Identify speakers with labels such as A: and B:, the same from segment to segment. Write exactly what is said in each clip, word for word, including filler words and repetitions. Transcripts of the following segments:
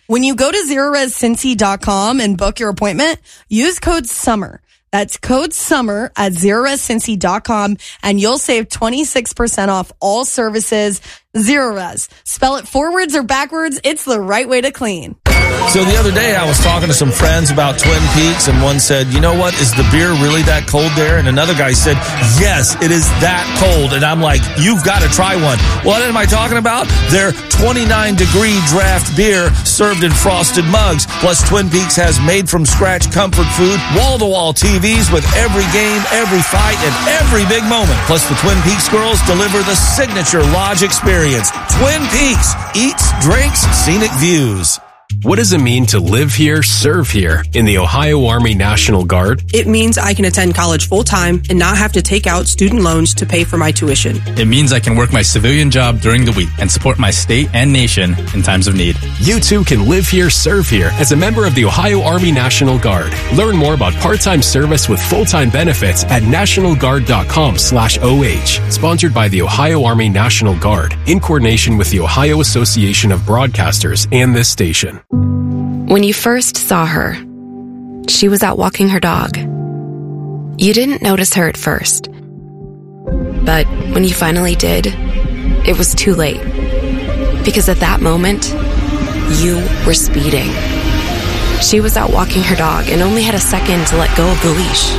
A: When you go to zero res cincy dot com and book your appointment, use code SUMMER. That's code SUMMER at zero res cincy dot com and you'll save twenty-six percent off all services. Zerorez. Spell it forwards or backwards. It's the right way to clean.
B: So the other day I was talking to some friends about Twin Peaks and one said, you know what, is the beer really that cold there? And another guy said, yes, it is that cold. And I'm like, you've got to try one. What am I talking about? Their twenty-nine degree draft beer served in frosted mugs. Plus Twin Peaks has made from scratch comfort food, wall-to-wall T Vs with every game, every fight, and every big moment. Plus the Twin Peaks girls deliver the signature Lodge experience. Twin Peaks, eats, drinks, scenic views.
C: What does it mean to live here, serve here in the Ohio Army National Guard?
D: It means I can attend college full-time and not have to take out student loans to pay for my tuition.
E: It means I can work my civilian job during the week and support my state and nation in times of need.
C: You too can live here, serve here as a member of the Ohio Army National Guard. Learn more about part-time service with full-time benefits at nationalguard.com slash OH. Sponsored by the Ohio Army National Guard in coordination with the Ohio Association of Broadcasters and this station.
F: When you first saw her, she was out walking her dog. You didn't notice her at first. But when you finally did, it was too late. Because at that moment, you were speeding. She was out walking her dog and only had a second to let go of the leash.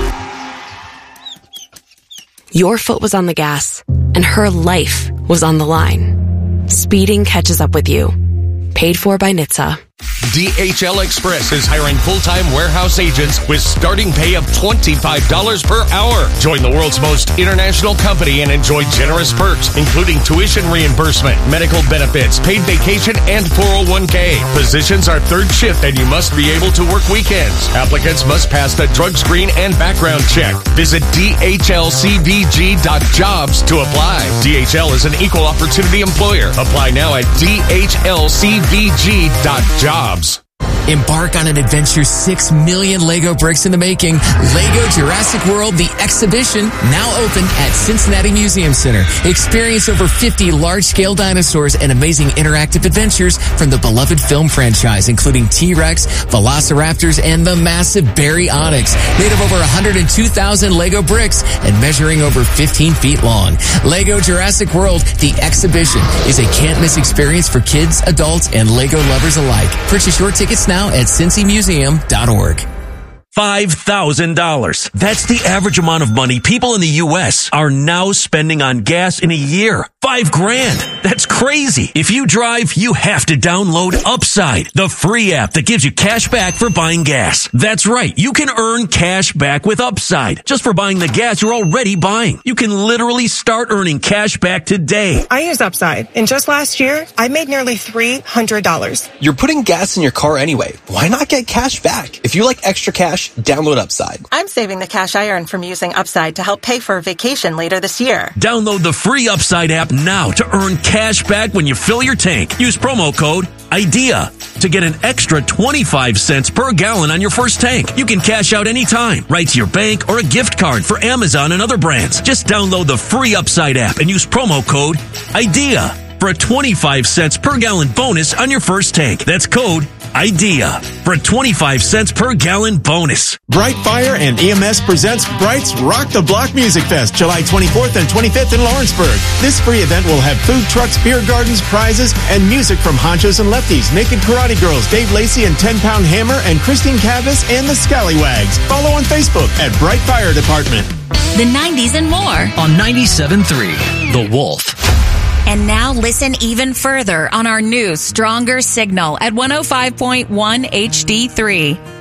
F: Your foot was on the gas, and her life was on the line. Speeding catches up with you. Paid for by N H T S A.
G: D H L Express is hiring full-time warehouse agents with starting pay of twenty-five dollars per hour. Join the world's most international company and enjoy generous perks, including tuition reimbursement, medical benefits, paid vacation, and four oh one k. Positions are third shift and you must be able to work weekends. Applicants must pass the drug screen and background check. Visit D H L C V G dot jobs to apply. D H L is an equal opportunity employer. Apply now at D H L C V G dot jobs.
H: Embark on an adventure six million Lego bricks in the making. Lego Jurassic World, the exhibition, now open at Cincinnati Museum Center. Experience over fifty large-scale dinosaurs and amazing interactive adventures from the beloved film franchise, including T-Rex, Velociraptors, and the massive Baryonyx. Made of over one hundred two thousand Lego bricks and measuring over fifteen feet long. Lego Jurassic World, the exhibition, is a can't-miss experience for kids, adults, and Lego lovers alike. Purchase your tickets now at cincy museum dot org.
I: five thousand dollars. That's the average amount of money people in the U S are now spending on gas in a year. Five grand. That's crazy. If you drive, you have to download Upside, the free app that gives you cash back for buying gas. That's right. You can earn cash back with Upside just for buying the gas you're already buying. You can literally start earning cash back today.
J: I use Upside, and just last year, I made nearly three hundred dollars.
K: You're putting gas in your car anyway. Why not get cash back? If you like extra cash, download Upside.
L: I'm saving the cash I earn from using Upside to help pay for a vacation later this year.
I: Download the free Upside app now to earn cash back when you fill your tank. Use promo code IDEA to get an extra twenty-five cents per gallon on your first tank. You can cash out anytime, right to your bank or a gift card for Amazon and other brands. Just download the free Upside app and use promo code IDEA for a twenty-five cents per gallon bonus on your first tank. That's code IDEA for a twenty-five cents per gallon bonus.
M: Bright Fire and E M S presents Bright's Rock the Block Music Fest, July twenty-fourth and twenty-fifth in Lawrenceburg. This free event will have food trucks, beer gardens, prizes, and music from Honchos and Lefties, Naked Karate Girls, Dave Lacey and ten pound Hammer, and Christine Cavas and the Scallywags. Follow on Facebook at Bright Fire Department.
N: The nineties and more
O: on ninety-seven point three The Wolf.
N: And now listen even further on our new Stronger Signal at one oh five point one H D three.